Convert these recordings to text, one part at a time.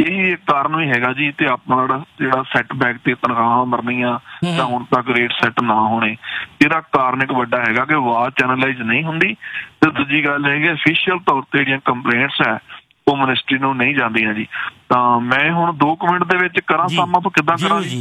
ਇਹੀ ਇੱਕ ਕਾਰਨ ਵੀ ਹੈਗਾ ਜੀ। ਤੇ ਆਪਣਾ ਜਿਹੜਾ ਸੈਟਬੈਕ ਤੇ ਤਨਖਾਹਾਂ ਮਰਨੀਆਂ ਤਾਂ ਹੁਣ ਤੱਕ ਰੇਟ ਸੈੱਟ ਨਾ ਹੋਣੇ, ਇਹਦਾ ਕਾਰਨ ਇੱਕ ਵੱਡਾ ਹੈਗਾ ਕਿ ਆਵਾਜ਼ ਚੈਨਲਾਈਜ਼ ਨਹੀਂ ਹੁੰਦੀ। ਤੇ ਦੂਜੀ ਗੱਲ ਹੈਗੀ ਅਫੀਸ਼ੀਅਲ ਤੌਰ ਤੇ ਜਿਹੜੀਆਂ ਕੰਪਲੇਂਟਸ ਹੈ ਉਹ ਮਿਨਿਸਟਰੀ ਨੂੰ ਨਹੀਂ ਜਾਂਦੀਆਂ ਜੀ। ਤਾਂ ਮੈਂ ਹੁਣ 2 ਮਿੰਟ ਦੇ ਵਿੱਚ ਕਰਾਂ ਸਮ ਅਪ ਕਿੱਦਾਂ ਕਰਾਂ ਜੀ?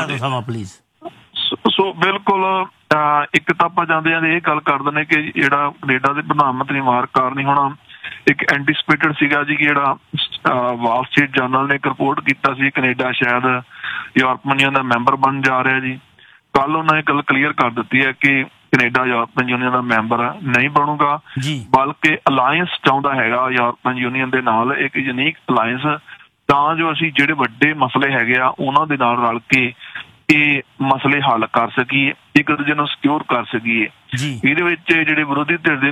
ਸੋ ਬਿਲਕੁਲ ਇੱਕ ਤਾਂ ਆਪਾਂ ਜਾਂਦੇ ਜਾਂਦੇ ਇਹ ਗੱਲ ਕਰ ਦਿੰਦੇ ਕਿ ਜਿਹੜਾ ਕੈਨੇਡਾ ਦੇ ਪ੍ਰਧਾਨ ਮੰਤਰੀ ਮਾਰਕ ਕਾਰਨੀ ਹੋਣਾ ਇੱਕ ਐਂਟੀਸਪੇਟਡ ਸੀਗਾ ਜੀ, ਜਿਹੜਾ ਵਾਲ ਸਟਰੀਟ ਜਰਨਲ ਨੇ ਇੱਕ ਰਿਪੋਰਟ ਕੀਤਾ ਸੀ ਕੈਨੇਡਾ ਸ਼ਾਇਦ ਯੂਰਪੀਅਨ ਯੂਨੀਅਨ ਦਾ ਮੈਂਬਰ ਬਣ ਜਾ ਰਿਹਾ ਜੀ। ਕੱਲ ਉਹਨਾਂ ਨੇ ਗੱਲ ਕਲੀਅਰ ਕਰ ਦਿੱਤੀ ਹੈ ਕਿ ਕੈਨੇਡਾ ਯੂਰਪੀਅਨ ਯੂਨੀਅਨ ਦਾ ਮੈਂਬਰ ਨਹੀਂ ਬਣੂਗਾ, ਬਲਕਿ ਅਲਾਇੰਸ ਚਾਹੁੰਦਾ ਹੈਗਾ ਯੂਰਪੀਅਨ ਯੂਨੀਅਨ ਦੇ ਨਾਲ ਇੱਕ ਯੂਨੀਕ ਅਲਾਇੰਸ, ਤਾਂ ਜੋ ਅਸੀਂ ਜਿਹੜੇ ਵੱਡੇ ਮਸਲੇ ਹੈਗੇ ਆ ਉਹਨਾਂ ਦੇ ਨਾਲ ਰਲ ਕੇ ਇਹ ਮਸਲੇ ਹੱਲ ਕਰ ਸਕੀਏ, ਇੱਕ ਦੂਜੇ ਨੂੰ ਸਿਕਿਉਰ ਕਰ ਸਕੀਏ। ਇਹਦੇ ਵਿੱਚ ਜਿਹੜੇ ਵਿਰੋਧੀ ਧਿਰ ਦੇ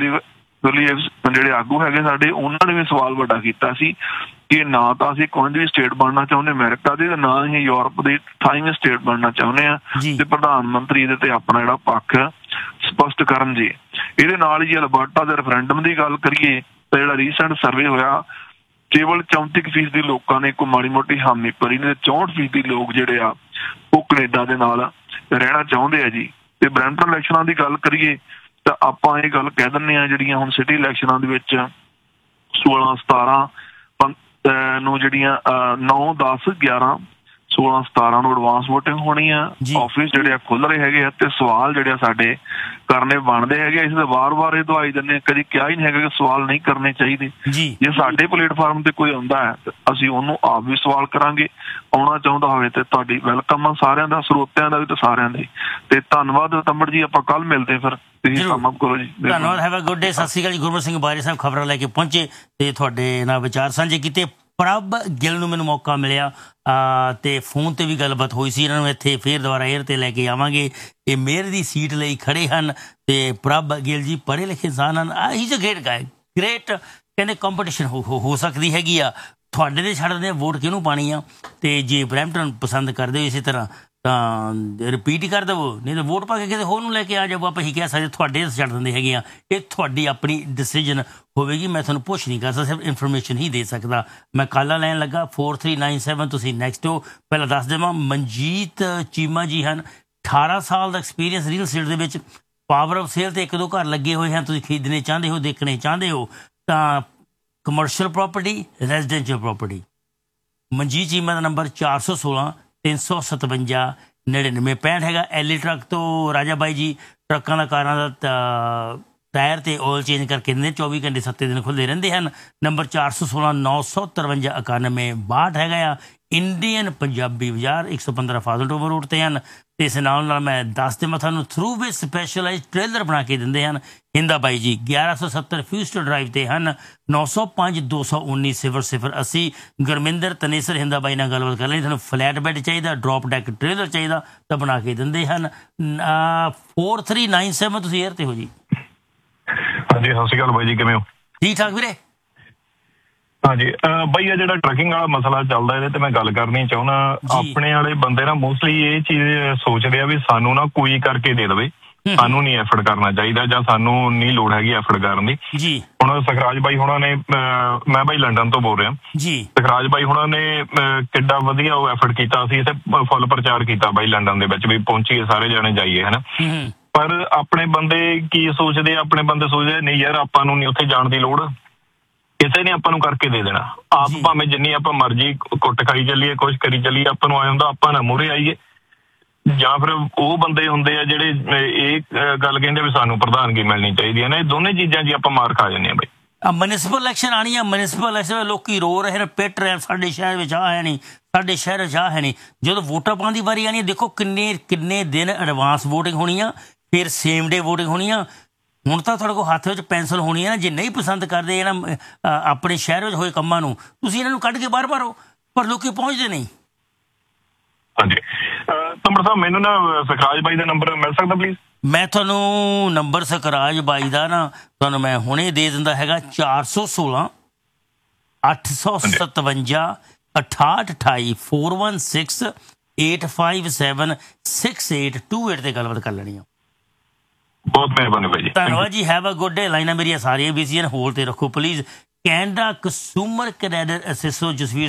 ਜਿਹੜੇ ਆਗੂ ਹੈਗੇ ਸਾਡੇ, ਉਹਨਾਂ ਨੇ ਵੀ ਸਵਾਲ ਵੱਡਾ ਕੀਤਾ ਸੀ ਕਿ ਨਾ ਤਾਂ ਅਸੀਂ ਕੋਈ ਵੀ ਸਟੇਟ ਬਣਨਾ ਚਾਹੁੰਦੇ ਅਮਰੀਕਾ ਦੇ, ਨਾ ਹੀ ਯੂਰਪ ਦੇ 28ਵੀਂ ਸਟੇਟ ਬਣਨਾ ਚਾਹੁੰਦੇ ਆ। ਤੇ ਪ੍ਰਧਾਨ ਮੰਤਰੀ ਇਹਦੇ ਤੇ ਆਪਣਾ ਜਿਹੜਾ ਪੱਖ ਸਪਸ਼ਟ ਕਰਨ ਜੀ। ਇਹਦੇ ਨਾਲ ਹੀ ਅਲਬਰਟਾ ਦੇ ਰੈਫਰੈਂਡਮ ਦੀ ਗੱਲ ਕਰੀਏ ਤਾਂ ਜਿਹੜਾ ਰੀਸੈਂਟ ਸਰਵੇ ਹੋਇਆ ਕੇਵਲ 34% ਲੋਕਾਂ ਨੇ ਕੋਈ ਮਾੜੀ ਮੋਟੀ ਹਾਮੀ ਭਰੀ ਨੇ, 64% ਲੋਕ ਜਿਹੜੇ ਆ ਉਹ ਕੈਨੇਡਾ ਦੇ ਨਾਲ ਰਹਿਣਾ ਚਾਹੁੰਦੇ ਆ ਜੀ। ਤੇ ਬਰੈਂਪਟਨ ਇਲੈਕਸ਼ਨਾਂ ਦੀ ਗੱਲ ਕਰੀਏ ਤਾਂ ਆਪਾਂ ਇਹ ਗੱਲ ਕਹਿ ਦਿੰਦੇ ਹਾਂ ਜਿਹੜੀਆਂ ਹੁਣ ਸਿਟੀ ਇਲੈਕਸ਼ਨਾਂ ਦੇ ਵਿੱਚ 16, 17 ਨੂੰ ਜਿਹੜੀਆਂ 9, 10, 11, 16, 17 ਨੂੰ ਐਡਵਾਂਸ ਵੋਟਿੰਗ ਹੋਣੀ ਆ। ਆਫਿਸ ਜਿਹੜੇ ਆ ਖੁੱਲ ਰਹੇ ਹੈਗੇ ਆ ਤੇ ਸਵਾਲ ਜਿਹੜੇ ਆ ਸਾਡੇ ਕਰਨੇ ਬਣਦੇ ਹੈਗੇ। ਇਸ ਦੇ ਵਾਰ-ਵਾਰ ਇਹ ਦਵਾਈ ਦਿੰਦੇ ਕਦੀ ਕਿਹਾ ਹੀ ਨਹੀਂ ਹੈਗਾ ਕਿ ਸਵਾਲ ਨਹੀਂ ਕਰਨੇ ਚਾਹੀਦੇ। ਜੇ ਸਾਡੇ ਪਲੇਟਫਾਰਮ ਤੇ ਕੋਈ ਆਉਂਦਾ ਹੈ ਤਾਂ ਅਸੀਂ ਉਹਨੂੰ ਆਪ ਵੀ ਸਵਾਲ ਕਰਾਂਗੇ, ਆਉਣਾ ਚਾਹੁੰਦਾ ਹੋਵੇ ਤੇ ਤੁਹਾਡੀ ਵੈਲਕਮ ਆ ਸਾਰਿਆਂ ਦਾ, ਸਰੋਤਿਆਂ ਦਾ ਵੀ ਤੇ ਸਾਰਿਆਂ ਦੇ। ਤੇ ਧੰਨਵਾਦ ਤੰਬੜ ਜੀ, ਆਪਾਂ ਕੱਲ ਮਿਲਦੇ ਫਿਰ। ਧੰਨਵਾਦ, ਹੈਵ ਅ ਗੁੱਡ ਡੇ। ਸਤਿ ਸ਼੍ਰੀ ਅਕਾਲ ਜੀ। ਗੁਰਮਤ ਸਿੰਘ ਬਾਜਵਾ ਸਾਹਿਬ ਖਬਰਾਂ ਲੈ ਕੇ ਪਹੁੰਚੇ ਤੇ ਤੁਹਾਡੇ ਨਾਲ ਵਿਚਾਰ ਸਾਂਝੇ ਕੀਤੇ। ਪ੍ਰਭ ਗਿੱਲ ਨੂੰ ਮੈਨੂੰ ਮੌਕਾ ਮਿਲਿਆ ਤੇ ਫੋਨ ਤੇ ਵੀ ਗੱਲਬਾਤ ਹੋਈ ਸੀ। ਇਹਨਾਂ ਨੂੰ ਇੱਥੇ ਫਿਰ ਦੁਬਾਰਾ ਏਅਰ ਤੇ ਲੈ ਕੇ ਆਵਾਂਗੇ। ਇਹ ਮੇਅਰ ਦੀ ਸੀਟ ਲਈ ਖੜੇ ਹਨ ਤੇ ਪ੍ਰਭ ਗਿੱਲ ਜੀ ਪੜ੍ਹੇ ਲਿਖੇ ਇਨਸਾਨ ਹਨ। ਹੀ ਇਜ਼ ਅ ਗ੍ਰੇਟ ਗਾਇ, ਗ੍ਰੇਟ। ਕਹਿੰਦੇ ਕੰਪੀਟੀਸ਼ਨ ਹੋ ਸਕਦੀ ਹੈਗੀ ਆ। ਤੁਹਾਡੇ ਦੇ ਛੱਡ ਦਿੰਦੇ ਵੋਟ ਕਿਹਨੂੰ ਪਾਣੀ ਆ, ਤੇ ਜੇ ਬਰੈਂਪਟਨ ਪਸੰਦ ਕਰਦੇ ਹੋ ਇਸੇ ਤਰ੍ਹਾਂ ਤਾਂ ਰਿਪੀਟ ਹੀ ਕਰ ਦੇਵੋ, ਨਹੀਂ ਤਾਂ ਵੋਟ ਪਾ ਕੇ ਕਿਸੇ ਹੋਰ ਨੂੰ ਲੈ ਕੇ ਆ ਜਾਓ। ਆਪਾਂ ਇਹੀ ਕਹਿ ਸਕਦੇ ਤੁਹਾਡੇ ਛੱਡ ਦਿੰਦੇ ਹੈਗੇ ਆ। ਇਹ ਤੁਹਾਡੀ ਆਪਣੀ ਡਿਸੀਜਨ ਹੋਵੇਗੀ। ਮੈਂ ਤੁਹਾਨੂੰ ਪੁੱਛ ਨਹੀਂ ਕਰ ਸਕਦਾ, ਸਿਰਫ ਇਨਫੋਰਮੇਸ਼ਨ ਹੀ ਦੇ ਸਕਦਾ। ਮੈਂ ਕਾਲਾ ਲੈਣ ਲੱਗਾ 4397, ਤੁਸੀਂ ਨੈਕਸਟ ਹੋ। ਪਹਿਲਾਂ ਦੱਸ ਦੇਵਾਂ ਮਨਜੀਤ ਚੀਮਾ ਜੀ ਹਨ, 18 ਸਾਲ ਦਾ ਐਕਸਪੀਰੀਅੰਸ ਰੀਅਲ ਸਟੇਟ ਦੇ ਵਿੱਚ। ਪਾਵਰ ਆਫ ਸੇਲ ਤੇ 1-2 ਘਰ ਲੱਗੇ ਹੋਏ ਹਨ। ਤੁਸੀਂ ਖਰੀਦਣੇ ਚਾਹੁੰਦੇ ਹੋ, ਦੇਖਣੇ ਚਾਹੁੰਦੇ ਹੋ ਤਾਂ commercial property, residential property. Manjeet Cheema ਦਾ ਨੰਬਰ 416 357 9965 ਹੈਗਾ। ਐਲੀ ਟਰੱਕ ਤੋਂ ਰਾਜਾ ਬਾਈ ਜੀ ਟਰੱਕਾਂ ਦਾ, ਕਾਰਾਂ ਦਾ ਟਾਇਰ ਤੇ ਆਇਲ ਚੇਂਜ ਕਰਕੇ ਦਿੰਦੇ, 24 ਘੰਟੇ 7 ਦਿਨ ਖੁੱਲ੍ਹਦੇ ਰਹਿੰਦੇ ਹਨ। ਨੰਬਰ 416 953 9162 ਹੈਗਾ ਆ। ਇੰਡੀਅਨ ਪੰਜਾਬੀ ਬਾਜ਼ਾਰ 115 ਫਾਜ਼ਿਲਟੋਬਾ ਰੋਡ ਤੇ ਹਨ। ਤੇ ਇਸ ਨਾਲ ਮੈਂ ਦੱਸ ਦੇਵਾਂ ਤੁਹਾਨੂੰ ਥਰੂ ਵੇ ਸਪੈਸ਼ਲਾਈਜ਼ ਟ੍ਰੇਲਰ ਬਣਾ ਕੇ ਦਿੰਦੇ ਹਨ। ਹਿੰਦਾ ਬਾਈ ਜੀ 1170 ਫਿਊਸਟਰ ਡਰਾਈਵ ਤੇ ਹਨ। 905 219 0080। ਗੁਰਮਿੰਦਰ ਤਨੇਸਰ ਹਿੰਦਾ ਬਾਈ ਨਾਲ ਗੱਲਬਾਤ ਕਰ ਲੈਣੀ। ਤੁਹਾਨੂੰ ਫਲੈਟ ਬੈੱਡ ਚਾਹੀਦਾ, ਡਰੋਪ ਡੈਕ ਟ੍ਰੇਲਰ ਚਾਹੀਦਾ ਤਾਂ ਬਣਾ ਕੇ ਦਿੰਦੇ ਹਨ। 4397 ਤੁਸੀਂ ਏਅਰ ਤੇ ਹੋ ਜੀ। ਹਾਂਜੀ ਸਤਿ ਸ਼੍ਰੀ ਅਕਾਲ ਬਾਈ ਜੀ, ਕਿਵੇਂ ਹੋ? ਠੀਕ ਠਾਕ ਵੀਰੇ। ਹਾਂਜੀ ਬਾਈ, ਆ ਜਿਹੜਾ ਟਰੱਕਿੰਗ ਵਾਲਾ ਮਸਲਾ ਚੱਲਦਾ ਇਹਦੇ ਤੇ ਮੈਂ ਗੱਲ ਕਰਨੀ ਚਾਹੁੰਦਾ। ਆਪਣੇ ਵਾਲੇ ਬੰਦੇ ਨਾ ਮੋਸਟਲੀ ਇਹ ਚੀਜ਼ ਸੋਚਦੇ ਆ ਵੀ ਸਾਨੂੰ ਨਾ ਕੋਈ ਕਰਕੇ ਦੇ ਦੇਵੇ, ਸਾਨੂੰ ਨਹੀਂ ਐਫਰਟ ਕਰਨਾ ਚਾਹੀਦਾ ਜਾਂ ਸਾਨੂੰ ਨਹੀਂ ਲੋੜ ਹੈਗੀ ਐਫਰਟ ਕਰਨ ਦੀ। ਹੁਣ ਸਖਰਾਜ ਬਾਈ ਹੁਣਾਂ ਨੇ, ਮੈਂ ਬਾਈ ਲੰਡਨ ਤੋਂ ਬੋਲ ਰਿਹਾ ਜੀ, ਸਖਰਾਜ ਬਾਈ ਹੁਣਾਂ ਨੇ ਕਿੱਡਾ ਵਧੀਆ ਉਹ ਐਫਰਟ ਕੀਤਾ। ਅਸੀਂ ਇੱਥੇ ਫੁੱਲ ਪ੍ਰਚਾਰ ਕੀਤਾ ਬਾਈ ਲੰਡਨ ਦੇ ਵਿੱਚ ਵੀ ਪਹੁੰਚੀਏ, ਸਾਰੇ ਜਾਣੇ ਜਾਈਏ ਹਨਾ। ਪਰ ਆਪਣੇ ਬੰਦੇ ਕੀ ਸੋਚਦੇ ਆ, ਆਪਣੇ ਬੰਦੇ ਸੋਚਦੇ ਨਹੀਂ ਯਾਰ ਆਪਾਂ ਨੂੰ ਨਹੀਂ ਉੱਥੇ ਜਾਣ ਦੀ ਲੋੜ, ਕਿਸੇ ਨੇ ਆਪਾਂ ਨੂੰ ਕਰਕੇ ਦੇ ਦੇਣਾ। ਆਪ ਭਾਵੇਂ ਜਿੰਨੀ ਆਪਾਂ ਮਰਜ਼ੀ ਕੁੱਟ ਖਾਈ ਚੱਲੀਏ, ਕੁਛ ਕਰੀ ਚੱਲੀਏ, ਆਪਾਂ ਨੂੰ ਆਏ ਹੁੰਦਾ ਆਪਾਂ ਨਾ ਮੂਹਰੇ ਆਈਏ। ਜਾਂ ਫਿਰ ਉਹ ਬੰਦੇ ਹੁੰਦੇ ਆ ਜਿਹੜੇ ਇਹ ਗੱਲ ਕਹਿੰਦੇ ਵੀ ਸਾਨੂੰ ਪ੍ਰਧਾਨਗੀ ਮਿਲਣੀ ਚਾਹੀਦੀ ਹੈ ਨਾ। ਇਹ ਦੋਨੇ ਚੀਜ਼ਾਂ ਜੀ ਆਪਾਂ ਮਾਰ ਖਾ ਜਾਂਦੇ ਹਾਂ ਬਈ। ਮਿਊਨਿਸਪਲ ਇਲੈਕਸ਼ਨ ਆਉਣੀ ਆ, ਮਿਊਨਿਸਪਲ ਇਲੈਕਸ਼ਨ ਲੋਕੀ ਰੋ ਰਹੇ ਨੇ, ਪਿੱਟ ਰਹੇ, ਸਾਡੇ ਸ਼ਹਿਰ ਵਿੱਚ ਆਹ ਹੈ ਨਹੀਂ, ਸਾਡੇ ਸ਼ਹਿਰ 'ਚ ਆਹ ਹੈ ਨਹੀਂ। ਜਦੋਂ ਵੋਟਾਂ ਪਾਉਣ ਦੀ ਵਾਰੀ ਆਉਣੀ ਹੈ, ਦੇਖੋ ਕਿੰਨੇ ਦਿਨ ਐਡਵਾਂਸ ਵੋਟਿੰਗ ਹੋਣੀ ਆ, ਫਿਰ ਸੇਮ ਡੇ ਵੋਟਿੰਗ ਹੋਣੀ ਆ। ਹੁਣ ਤਾਂ ਤੁਹਾਡੇ ਕੋਲ ਹੱਥ ਵਿੱਚ ਪੈਨਸਲ ਹੋਣੀ ਹੈ ਨਾ। ਜੇ ਨਹੀਂ ਪਸੰਦ ਕਰਦੇ ਇਹਨਾਂ ਆਪਣੇ ਸ਼ਹਿਰ ਵਿੱਚ ਹੋਏ ਕੰਮਾਂ ਨੂੰ, ਤੁਸੀਂ ਇਹਨਾਂ ਨੂੰ ਕੱਢ ਕੇ ਬਾਹਰ ਮਾਰੋ, ਪਰ ਲੋਕੀ ਪਹੁੰਚਦੇ ਨਹੀਂ। ਹਾਂਜੀ ਤੰਬੜ ਸਾਹਿਬ, ਮੈਨੂੰ ਨਾ ਸਖਰਾਜ ਬਾਈ ਦਾ ਨੰਬਰ ਮਿਲ ਸਕਦਾ ਪਲੀਜ਼? ਮੈਂ ਤੁਹਾਨੂੰ ਨੰਬਰ ਸਖਰਾਜ ਬਾਈ ਦਾ ਨਾ ਤੁਹਾਨੂੰ ਮੈਂ ਹੁਣੇ ਦੇ ਦਿੰਦਾ ਹੈਗਾ। 416 857 6828 416 857 6828 ਤੇ ਗੱਲਬਾਤ ਕਰ ਲੈਣੀ ਆ। ਬਹੁਤ ਮਿਹਰਬਾਨੀ ਬਾਈ ਜੀ, ਧੰਨਵਾਦ ਜੀ। Have a good day. ਲਾਈਨਾਂ ਮੇਰੀਆਂ ਸਾਰੀਆਂ ਬਿਜ਼ੀ ਹਨ, ਹੋਲਡ ਤੇ ਰੱਖੋ please. Canada consumer credit association Jasvir